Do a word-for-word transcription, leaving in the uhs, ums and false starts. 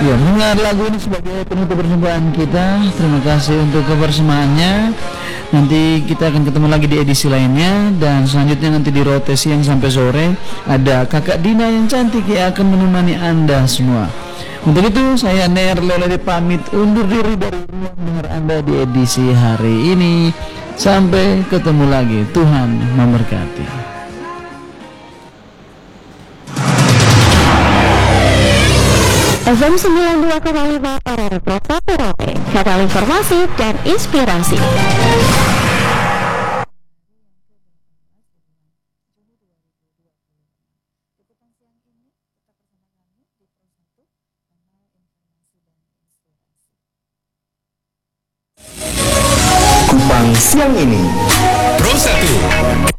Ya, mendengar lagu ini sebagai penutup perjumpaan kita. Terima kasih untuk kebersamaannya. Nanti kita akan ketemu lagi di edisi lainnya. Dan selanjutnya nanti di rotasi yang sampai sore ada Kakak Dina yang cantik yang akan menemani Anda semua. Untuk itu saya Ner Lelede pamit undur diri dari ruang dengar Anda di edisi hari ini. Sampai ketemu lagi. Tuhan memberkati. F M sembilan puluh dua koma lima R R I Provinsi Rote, kanal informasi dan inspirasi. Kupang siang ini Pro satu